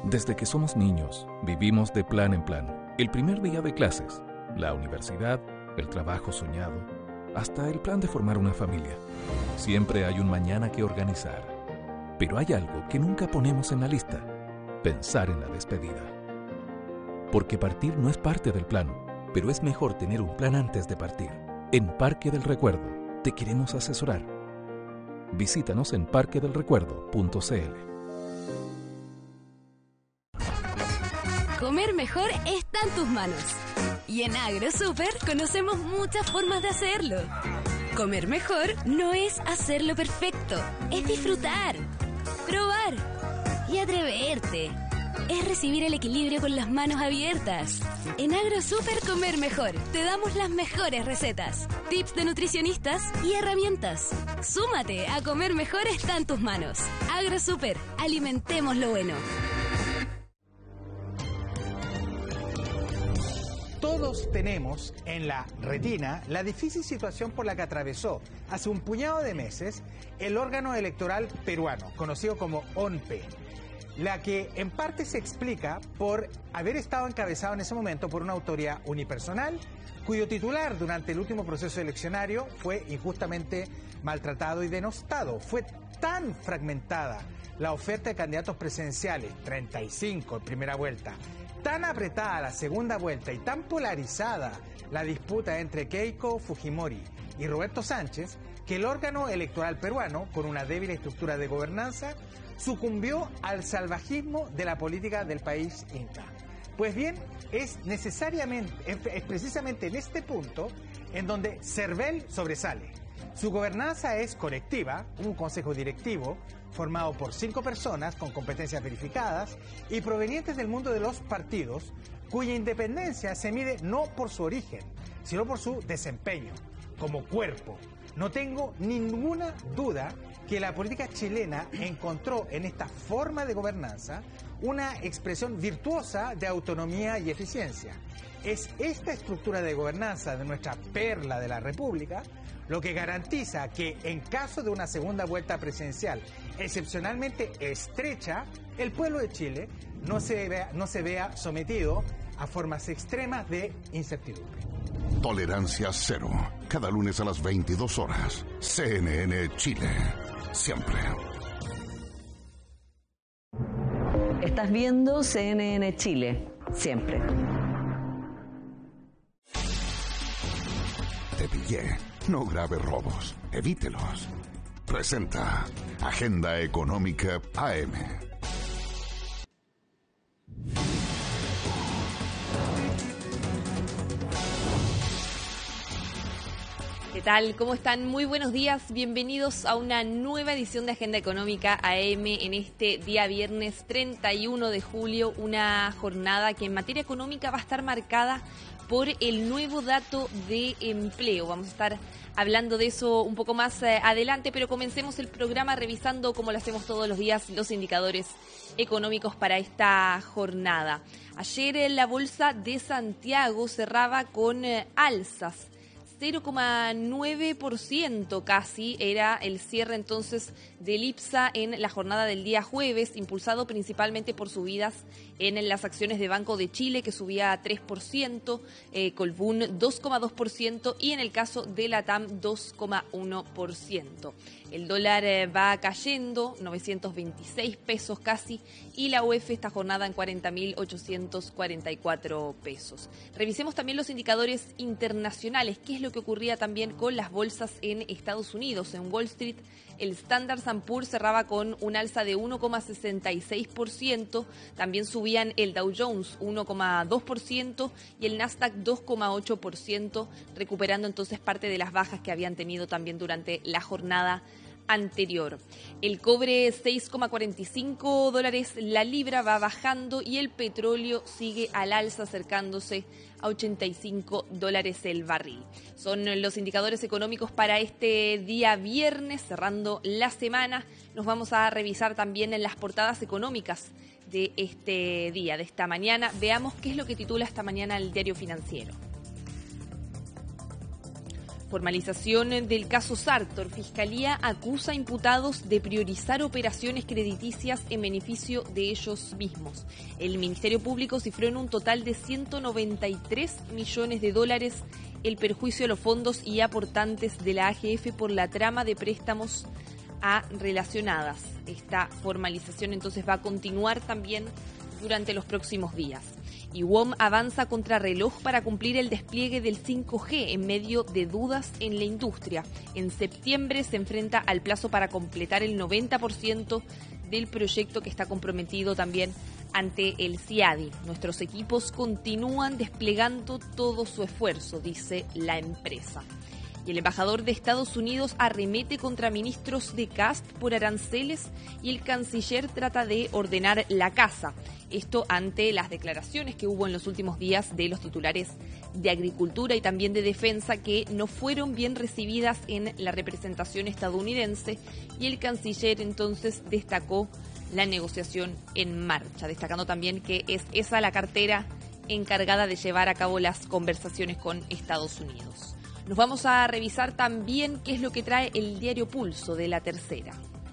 Desde que somos niños, vivimos de plan en plan. El primer día de clases, la universidad, el trabajo soñado, hasta el plan de formar una familia. Siempre hay un mañana que organizar. Pero hay algo que nunca ponemos en la lista: pensar en la despedida. Porque partir no es parte del plan, pero es mejor tener un plan antes de partir. En Parque del Recuerdo te queremos asesorar. Visítanos en parquedelrecuerdo.cl. Comer mejor está en tus manos. Y en AgroSuper conocemos muchas formas de hacerlo. Comer mejor no es hacerlo perfecto, es disfrutar, probar y atreverte. Es recibir el equilibrio con las manos abiertas. En AgroSuper Comer Mejor te damos las mejores recetas, tips de nutricionistas y herramientas. Súmate a Comer Mejor está en tus manos. AgroSuper, alimentemos lo bueno. Todos tenemos en la retina la difícil situación por la que atravesó hace un puñado de meses el órgano electoral peruano, conocido como ONPE, la que en parte se explica por haber estado encabezado en ese momento por una autoridad unipersonal cuyo titular durante el último proceso eleccionario fue injustamente maltratado y denostado. Fue tan fragmentada la oferta de candidatos presidenciales, 35 en primera vuelta, tan apretada la segunda vuelta y tan polarizada la disputa entre Keiko Fujimori y Roberto Sánchez, que el órgano electoral peruano, con una débil estructura de gobernanza, sucumbió al salvajismo de la política del país inca. Pues bien, es precisamente en este punto en donde CERVEL sobresale. Su gobernanza es colectiva, un consejo directivo formado por 5 personas con competencias verificadas y provenientes del mundo de los partidos, cuya independencia se mide no por su origen, sino por su desempeño como cuerpo. No tengo ninguna duda que la política chilena encontró en esta forma de gobernanza una expresión virtuosa de autonomía y eficiencia. Es esta estructura de gobernanza de nuestra perla de la República lo que garantiza que en caso de una segunda vuelta presidencial excepcionalmente estrecha, el pueblo de Chile no se vea sometido a formas extremas de incertidumbre. Tolerancia cero. Cada lunes a las 22 horas. CNN Chile. Siempre. Estás viendo CNN Chile. Siempre. Te pillé. No grave robos. Evítelos. Presenta Agenda Económica AM. ¿Qué tal? ¿Cómo están? Muy buenos días. Bienvenidos a una nueva edición de Agenda Económica AM en este día viernes 31 de julio. Una jornada que en materia económica va a estar marcada por el nuevo dato de empleo. Vamos a estar hablando de eso un poco más adelante, pero comencemos el programa revisando, como lo hacemos todos los días, los indicadores económicos para esta jornada. Ayer la Bolsa de Santiago cerraba con alzas. 0,9% casi era el cierre entonces del IPSA en la jornada del día jueves, impulsado principalmente por subidas en las acciones de Banco de Chile, que subía a 3%, Colbún 2,2% y en el caso de Latam 2,1%. El dólar va cayendo, 926 pesos casi, y la UF esta jornada en 40.844 pesos. Revisemos también los indicadores internacionales, qué es lo que ocurría también con las bolsas en Estados Unidos. En Wall Street, el Standard & Poor's cerraba con un alza de 1,66%, también subían el Dow Jones 1,2% y el Nasdaq 2,8%, recuperando entonces parte de las bajas que habían tenido también durante la jornada anterior. El cobre $6,45 la libra, va bajando, y el petróleo sigue al alza, acercándose a $85 el barril. Son los indicadores económicos para este día viernes, cerrando la semana. Nos vamos a revisar también en las portadas económicas de este día, de esta mañana. Veamos qué es lo que titula esta mañana el Diario Financiero. Formalización del caso Sartor. Fiscalía acusa a imputados de priorizar operaciones crediticias en beneficio de ellos mismos. El Ministerio Público cifró en un total de $193 millones el perjuicio a los fondos y aportantes de la AGF por la trama de préstamos a relacionadas. Esta formalización entonces va a continuar también durante los próximos días. Y WOM avanza contra reloj para cumplir el despliegue del 5G en medio de dudas en la industria. En septiembre se enfrenta al plazo para completar el 90% del proyecto que está comprometido también ante el CIADI. Nuestros equipos continúan desplegando todo su esfuerzo, dice la empresa. Y el embajador de Estados Unidos arremete contra ministros de CAST por aranceles y el canciller trata de ordenar la casa. Esto ante las declaraciones que hubo en los últimos días de los titulares de Agricultura y también de Defensa que no fueron bien recibidas en la representación estadounidense, y el canciller entonces destacó la negociación en marcha, destacando también que es esa la cartera encargada de llevar a cabo las conversaciones con Estados Unidos. Nos vamos a revisar también qué es lo que trae el diario Pulso de La Tercera.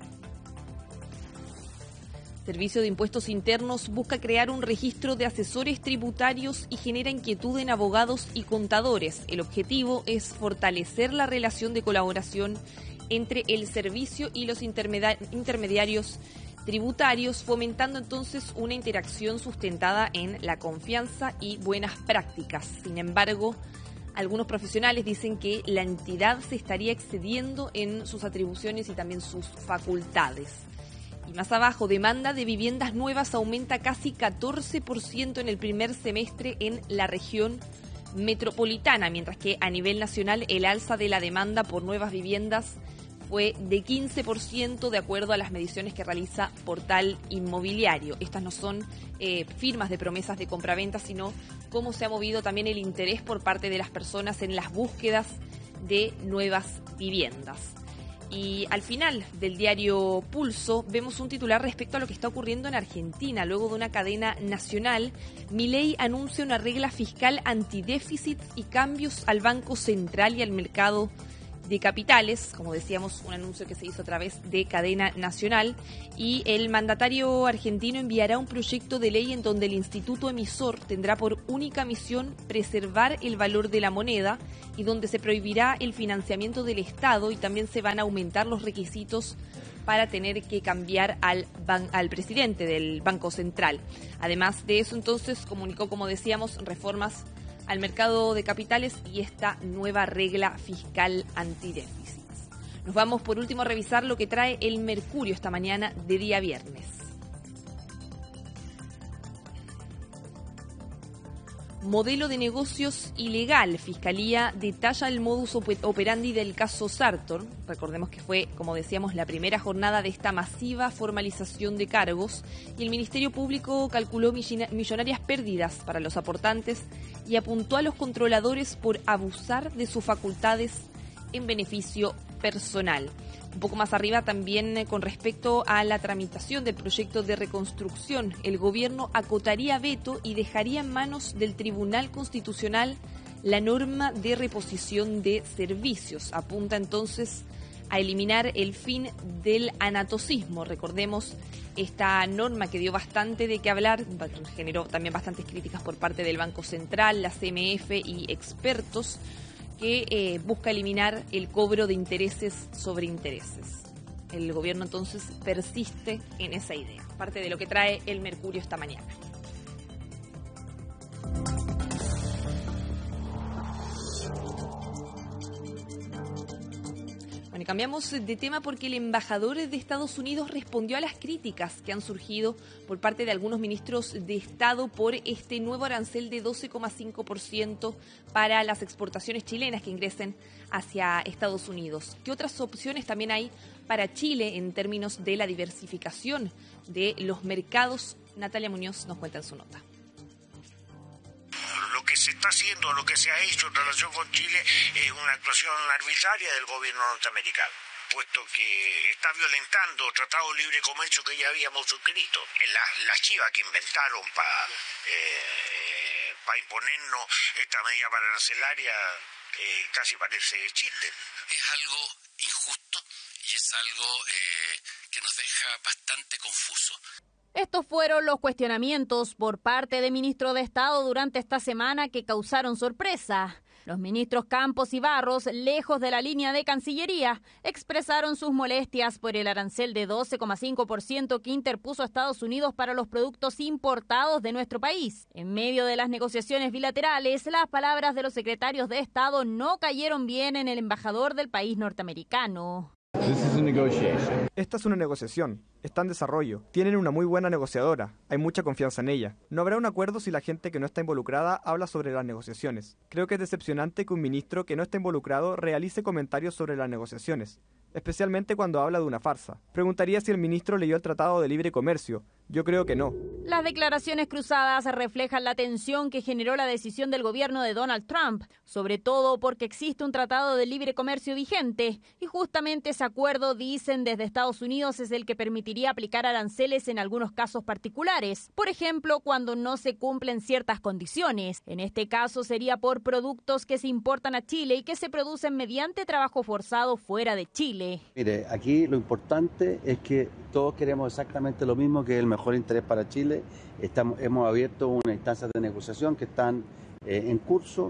Servicio de Impuestos Internos busca crear un registro de asesores tributarios y genera inquietud en abogados y contadores. El objetivo es fortalecer la relación de colaboración entre el servicio y los intermediarios tributarios, fomentando entonces una interacción sustentada en la confianza y buenas prácticas. Sin embargo, algunos profesionales dicen que la entidad se estaría excediendo en sus atribuciones y también sus facultades. Y más abajo, demanda de viviendas nuevas aumenta casi 14% en el primer semestre en la región metropolitana, mientras que a nivel nacional el alza de la demanda por nuevas viviendas fue de 15% de acuerdo a las mediciones que realiza Portal Inmobiliario. Estas no son firmas de promesas de compraventa, sino cómo se ha movido también el interés por parte de las personas en las búsquedas de nuevas viviendas. Y al final del diario Pulso vemos un titular respecto a lo que está ocurriendo en Argentina. Luego de una cadena nacional, Milei anuncia una regla fiscal antidéficit y cambios al Banco Central y al mercado de capitales, como decíamos, un anuncio que se hizo a través de cadena nacional, y el mandatario argentino enviará un proyecto de ley en donde el instituto emisor tendrá por única misión preservar el valor de la moneda y donde se prohibirá el financiamiento del Estado y también se van a aumentar los requisitos para tener que cambiar al presidente del Banco Central. Además de eso, entonces, comunicó, como decíamos, reformas al mercado de capitales y esta nueva regla fiscal antidéficit. Nos vamos por último a revisar lo que trae el Mercurio esta mañana de día viernes. Modelo de negocios ilegal. Fiscalía detalla el modus operandi del caso Sartor. Recordemos que fue, como decíamos, la primera jornada de esta masiva formalización de cargos y el Ministerio Público calculó millonarias pérdidas para los aportantes y apuntó a los controladores por abusar de sus facultades en beneficio personal. Un poco más arriba también con respecto a la tramitación del proyecto de reconstrucción, el gobierno acotaría veto y dejaría en manos del Tribunal Constitucional la norma de reposición de servicios. Apunta entonces a eliminar el fin del anatocismo. Recordemos esta norma que dio bastante de qué hablar, generó también bastantes críticas por parte del Banco Central, la CMF y expertos, que busca eliminar el cobro de intereses sobre intereses. El gobierno entonces persiste en esa idea, parte de lo que trae el Mercurio esta mañana. Bueno, cambiamos de tema porque el embajador de Estados Unidos respondió a las críticas que han surgido por parte de algunos ministros de Estado por este nuevo arancel de 12,5% para las exportaciones chilenas que ingresen hacia Estados Unidos. ¿Qué otras opciones también hay para Chile en términos de la diversificación de los mercados? Natalia Muñoz nos cuenta en su nota. Lo que se está haciendo, lo que se ha hecho en relación con Chile es una actuación arbitraria del gobierno norteamericano, puesto que está violentando Tratado de Libre Comercio que ya habíamos suscrito. La chiva que inventaron para imponernos esta medida arancelaria casi parece chiste. Es algo injusto y es algo que nos deja bastante confuso. Estos fueron los cuestionamientos por parte del ministro de Estado durante esta semana que causaron sorpresa. Los ministros Campos y Barros, lejos de la línea de Cancillería, expresaron sus molestias por el arancel de 12,5% que interpuso Estados Unidos para los productos importados de nuestro país. En medio de las negociaciones bilaterales, las palabras de los secretarios de Estado no cayeron bien en el embajador del país norteamericano. Esta es una negociación, está en desarrollo, tienen una muy buena negociadora, hay mucha confianza en ella. No habrá un acuerdo si la gente que no está involucrada habla sobre las negociaciones. Creo que es decepcionante que un ministro que no está involucrado realice comentarios sobre las negociaciones, especialmente cuando habla de una farsa. Preguntaría si el ministro leyó el Tratado de Libre Comercio. Yo creo que no. Las declaraciones cruzadas reflejan la tensión que generó la decisión del gobierno de Donald Trump, sobre todo porque existe un tratado de libre comercio vigente, y justamente ese acuerdo, dicen desde Estados Unidos, es el que permitiría aplicar aranceles en algunos casos particulares. Por ejemplo, cuando no se cumplen ciertas condiciones. En este caso sería por productos que se importan a Chile y que se producen mediante trabajo forzado fuera de Chile. Mire, aquí lo importante es que todos queremos exactamente lo mismo, que es el mejor interés para Chile. Hemos abierto unas instancias de negociación que están en curso.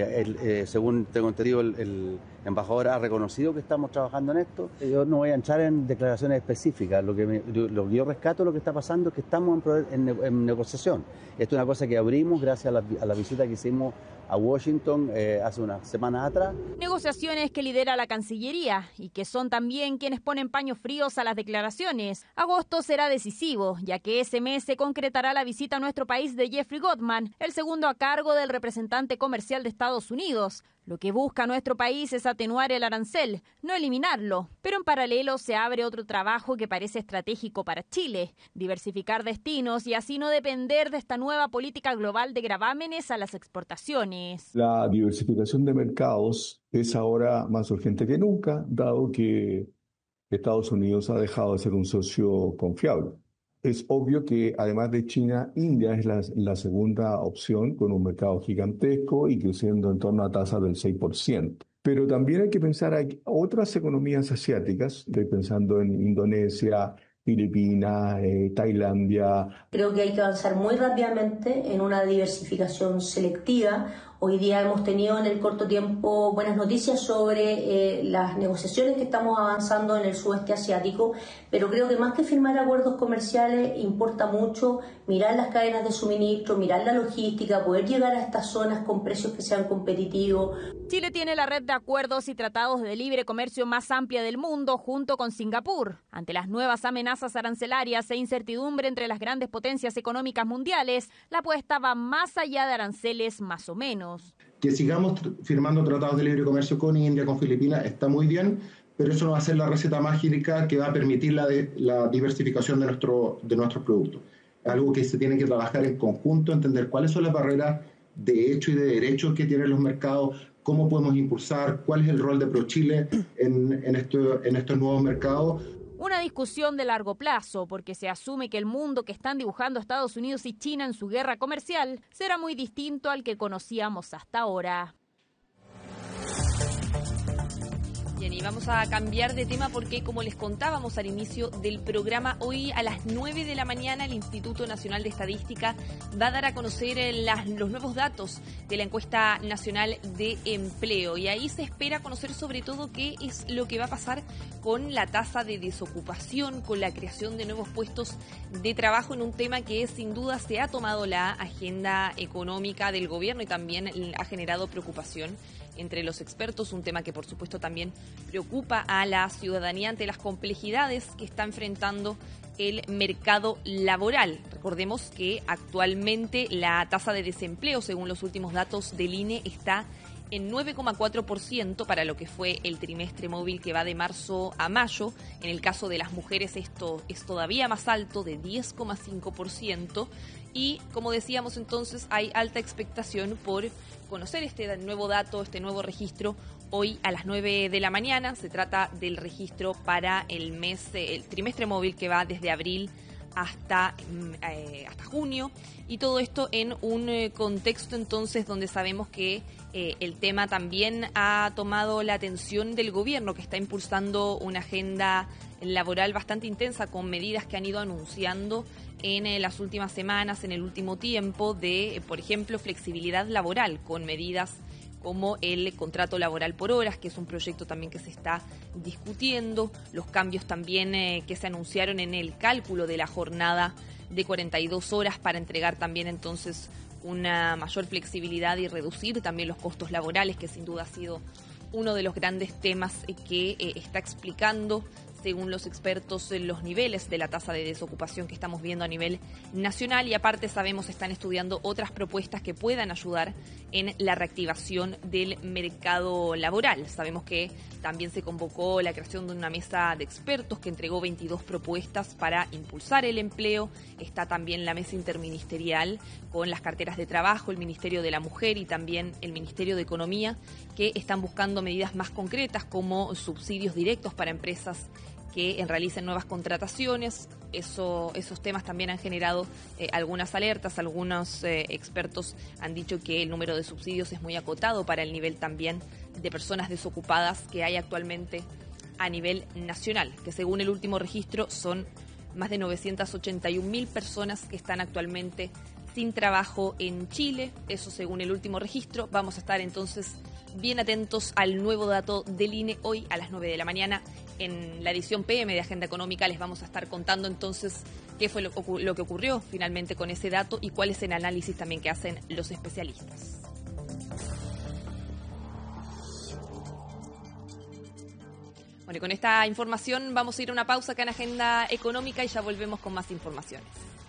Según tengo entendido, el embajador ha reconocido que estamos trabajando en esto. Yo no voy a entrar en declaraciones específicas. Lo que yo rescato lo que está pasando es que estamos en negociación. Esto es una cosa que abrimos gracias a la visita que hicimos a Washington hace unas semanas atrás. Negociaciones que lidera la Cancillería y que son también quienes ponen paños fríos a las declaraciones. Agosto será decisivo, ya que ese mes se concretará la visita a nuestro país de Jeffrey Gotman, el segundo a cargo del representante comercial de Estados Unidos. Lo que busca nuestro país es atenuar el arancel, no eliminarlo. Pero en paralelo se abre otro trabajo que parece estratégico para Chile: diversificar destinos y así no depender de esta nueva política global de gravámenes a las exportaciones. La diversificación de mercados es ahora más urgente que nunca, dado que Estados Unidos ha dejado de ser un socio confiable. Es obvio que además de China, India es la segunda opción, con un mercado gigantesco y creciendo en torno a tasas del 6%. Pero también hay que pensar en otras economías asiáticas. Estoy pensando en Indonesia, Filipinas, Tailandia. Creo que hay que avanzar muy rápidamente en una diversificación selectiva. Hoy día hemos tenido en el corto tiempo buenas noticias sobre las negociaciones que estamos avanzando en el sudeste asiático, pero creo que más que firmar acuerdos comerciales importa mucho mirar las cadenas de suministro, mirar la logística, poder llegar a estas zonas con precios que sean competitivos. Chile tiene la red de acuerdos y tratados de libre comercio más amplia del mundo junto con Singapur. Ante las nuevas amenazas arancelarias e incertidumbre entre las grandes potencias económicas mundiales, la apuesta va más allá de aranceles más o menos. Que sigamos firmando tratados de libre comercio con India, con Filipinas, está muy bien, pero eso no va a ser la receta mágica que va a permitir la diversificación de nuestros productos. Es algo que se tiene que trabajar en conjunto, entender cuáles son las barreras de hecho y de derecho que tienen los mercados, cómo podemos impulsar, cuál es el rol de ProChile en estos nuevos mercados. Una discusión de largo plazo, porque se asume que el mundo que están dibujando Estados Unidos y China en su guerra comercial será muy distinto al que conocíamos hasta ahora. Bien, y vamos a cambiar de tema porque, como les contábamos al inicio del programa, hoy a las 9 de la mañana el Instituto Nacional de Estadística va a dar a conocer los nuevos datos de la encuesta nacional de empleo. Y ahí se espera conocer sobre todo qué es lo que va a pasar con la tasa de desocupación, con la creación de nuevos puestos de trabajo, en un tema que sin duda se ha tomado la agenda económica del gobierno y también ha generado preocupación entre los expertos, un tema que por supuesto también preocupa a la ciudadanía ante las complejidades que está enfrentando el mercado laboral. Recordemos que actualmente la tasa de desempleo, según los últimos datos del INE, está en 9,4% para lo que fue el trimestre móvil que va de marzo a mayo. En el caso de las mujeres esto es todavía más alto, de 10,5%. Y como decíamos entonces, hay alta expectación por conocer este nuevo dato, este nuevo registro, hoy a las 9 de la mañana. Se trata del registro para el trimestre móvil que va desde abril hasta junio, y todo esto en un contexto entonces donde sabemos que el tema también ha tomado la atención del gobierno, que está impulsando una agenda laboral bastante intensa con medidas que han ido anunciando en las últimas semanas, en el último tiempo, de, por ejemplo, flexibilidad laboral, con medidas como el contrato laboral por horas, que es un proyecto también que se está discutiendo, los cambios también que se anunciaron en el cálculo de la jornada de 42 horas para entregar también entonces una mayor flexibilidad y reducir también los costos laborales, que sin duda ha sido uno de los grandes temas que está explicando, según los expertos, los niveles de la tasa de desocupación que estamos viendo a nivel nacional, y aparte sabemos están estudiando otras propuestas que puedan ayudar en la reactivación del mercado laboral. Sabemos que también se convocó la creación de una mesa de expertos que entregó 22 propuestas para impulsar el empleo. Está también la mesa interministerial con las carteras de trabajo, el Ministerio de la Mujer y también el Ministerio de Economía, que están buscando medidas más concretas como subsidios directos para empresas que realicen nuevas contrataciones. Esos temas también han generado algunas alertas. Algunos expertos han dicho que el número de subsidios es muy acotado para el nivel también de personas desocupadas que hay actualmente a nivel nacional, que según el último registro son más de 981.000 personas que están actualmente sin trabajo en Chile. Eso según el último registro. Vamos a estar entonces bien atentos al nuevo dato del INE hoy a las 9 de la mañana. En la edición PM de Agenda Económica les vamos a estar contando entonces qué fue lo que ocurrió finalmente con ese dato y cuál es el análisis también que hacen los especialistas. Bueno, y con esta información vamos a ir a una pausa acá en Agenda Económica y ya volvemos con más informaciones.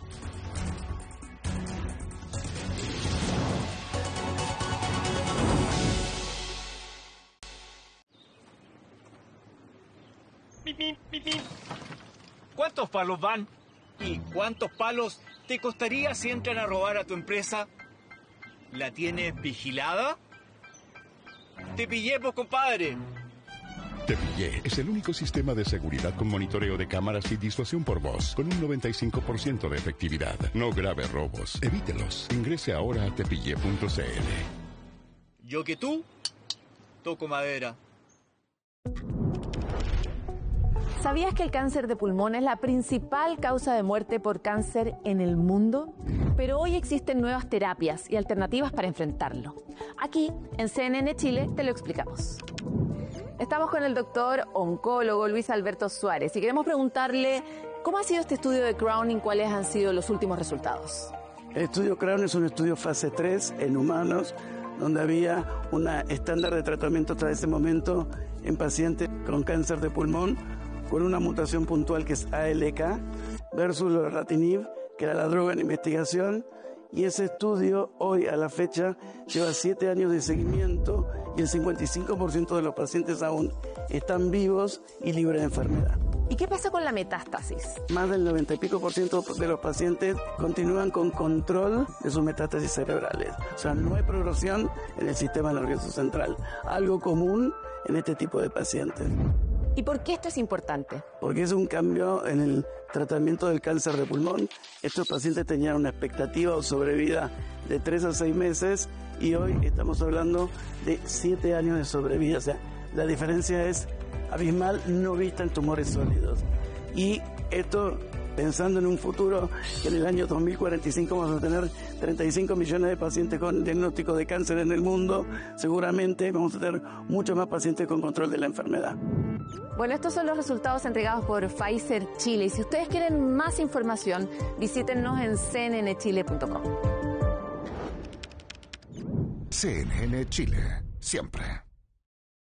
¿Cuántos palos van? ¿Y cuántos palos te costaría si entran a robar a tu empresa? ¿La tienes vigilada? ¡Te pillé, pues, compadre! Te Pillé es el único sistema de seguridad con monitoreo de cámaras y disuasión por voz, con un 95% de efectividad. No grave robos. Evítelos. Ingrese ahora a tepillé.cl. Yo que tú, toco madera. ¿Sabías que el cáncer de pulmón es la principal causa de muerte por cáncer en el mundo? Pero hoy existen nuevas terapias y alternativas para enfrentarlo. Aquí, en CNN Chile, te lo explicamos. Estamos con el doctor oncólogo Luis Alberto Suárez y queremos preguntarle cómo ha sido este estudio de Crown y cuáles han sido los últimos resultados. El estudio Crown es un estudio fase 3 en humanos, donde había un estándar de tratamiento hasta ese momento en pacientes con cáncer de pulmón, con una mutación puntual que es ALK, versus lorlatinib, que era la droga en investigación, y ese estudio hoy a la fecha lleva 7 años de seguimiento y el 55% de los pacientes aún están vivos y libres de enfermedad. ¿Y qué pasa con la metástasis? Más del 90 y pico % de los pacientes continúan con control de sus metástasis cerebrales. O sea, no hay progresión en el sistema nervioso central, algo común en este tipo de pacientes. ¿Y por qué esto es importante? Porque es un cambio en el tratamiento del cáncer de pulmón. Estos pacientes tenían una expectativa o sobrevida de 3 a 6 meses y hoy estamos hablando de 7 años de sobrevida. O sea, la diferencia es abismal, no vista en tumores sólidos. Y esto, pensando en un futuro que en el año 2045 vamos a tener 35 millones de pacientes con diagnóstico de cáncer en el mundo, seguramente vamos a tener muchos más pacientes con control de la enfermedad. Bueno, estos son los resultados entregados por Pfizer Chile. Y si ustedes quieren más información, visítennos en cnnchile.com. CNN Chile, siempre.